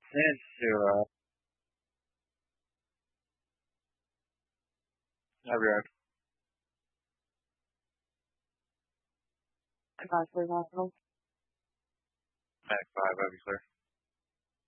And to, everyone. Advisory hospital. Mac 5, obviously.